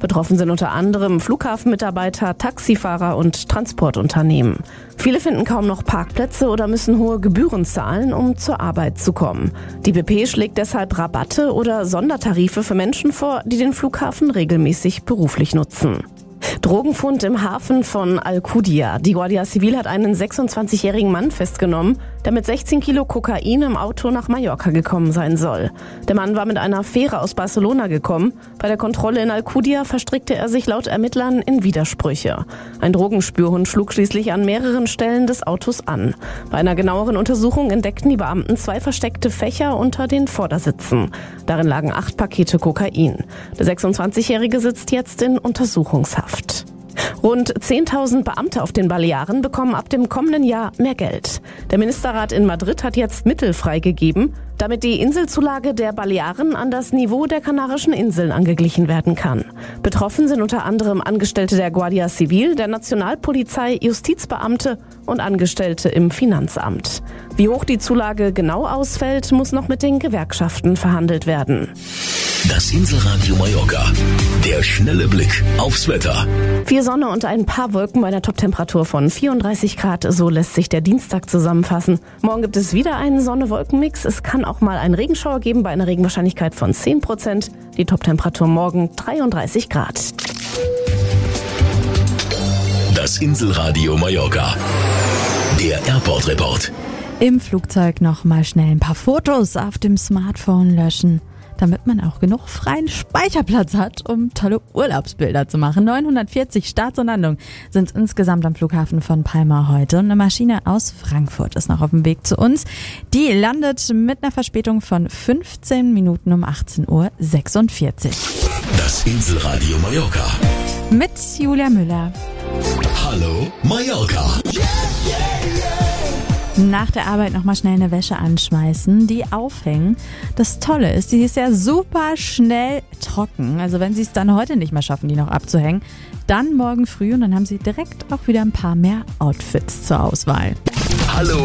Betroffen sind unter anderem Flughafenmitarbeiter, Taxifahrer und Transportunternehmen. Viele finden kaum noch Parkplätze oder müssen hohe Gebühren zahlen, um zur Arbeit zu kommen. Die BP schlägt deshalb Rabatte oder Sondertarife für Menschen vor, die den Flughafen regelmäßig beruflich nutzen. Drogenfund im Hafen von Alcudia. Die Guardia Civil hat einen 26-jährigen Mann festgenommen, der mit 16 Kilo Kokain im Auto nach Mallorca gekommen sein soll. Der Mann war mit einer Fähre aus Barcelona gekommen. Bei der Kontrolle in Alcudia verstrickte er sich laut Ermittlern in Widersprüche. Ein Drogenspürhund schlug schließlich an mehreren Stellen des Autos an. Bei einer genaueren Untersuchung entdeckten die Beamten 2 versteckte Fächer unter den Vordersitzen. Darin lagen 8 Pakete Kokain. Der 26-Jährige sitzt jetzt in Untersuchungshaft. Rund 10.000 Beamte auf den Balearen bekommen ab dem kommenden Jahr mehr Geld. Der Ministerrat in Madrid hat jetzt Mittel freigegeben, damit die Inselzulage der Balearen an das Niveau der Kanarischen Inseln angeglichen werden kann. Betroffen sind unter anderem Angestellte der Guardia Civil, der Nationalpolizei, Justizbeamte und Angestellte im Finanzamt. Wie hoch die Zulage genau ausfällt, muss noch mit den Gewerkschaften verhandelt werden. Das Inselradio Mallorca. Der schnelle Blick aufs Wetter. Viel Sonne und ein paar Wolken bei einer Toptemperatur von 34 Grad. So lässt sich der Dienstag zusammenfassen. Morgen gibt es wieder einen Sonne-Wolken-Mix. Es kann auch mal einen Regenschauer geben bei einer Regenwahrscheinlichkeit von 10%. Die Toptemperatur morgen 33 Grad. Das Inselradio Mallorca. Der Airport-Report. Im Flugzeug noch mal schnell ein paar Fotos auf dem Smartphone löschen, damit man auch genug freien Speicherplatz hat, um tolle Urlaubsbilder zu machen. 940 Starts und Landungen sind es insgesamt am Flughafen von Palma heute. Und eine Maschine aus Frankfurt ist noch auf dem Weg zu uns. Die landet mit einer Verspätung von 15 Minuten um 18:46 Uhr. Das Inselradio Mallorca. Mit Julia Müller. Hallo Mallorca. Nach der Arbeit nochmal schnell eine Wäsche anschmeißen, die aufhängen. Das Tolle ist, die ist ja super schnell trocken. Also wenn Sie es dann heute nicht mehr schaffen, die noch abzuhängen, dann morgen früh und dann haben Sie direkt auch wieder ein paar mehr Outfits zur Auswahl. Hallo